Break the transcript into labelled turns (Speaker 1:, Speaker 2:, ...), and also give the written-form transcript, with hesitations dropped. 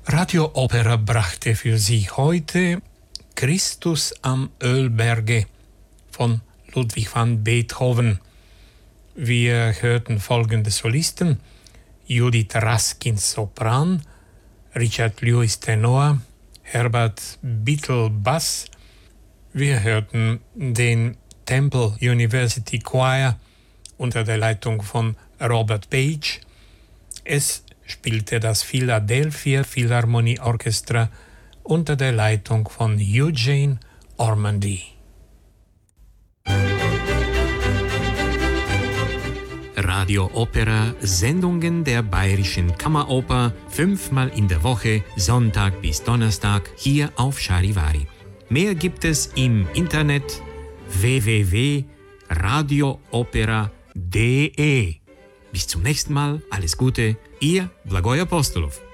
Speaker 1: Radio Opera brachte für Sie heute Christus am Ölberge von Ludwig van Beethoven. Wir hörten folgende Solisten: Judith Raskin Sopran, Richard Lewis Tenor, Herbert Bittel Bass. Wir hörten den Temple University Choir unter der Leitung von Robert Page. Es spielte das Philadelphia Philharmonie Orchestra unter der Leitung von Eugene Ormandy. Radio Opera, Sendungen der Bayerischen Kammeroper, 5-mal in der Woche, Sonntag bis Donnerstag, hier auf Charivari. Mehr gibt es im Internet www.radioopera.de. Bis zum nächsten Mal, alles Gute, Ihr Blagoj Apostolov.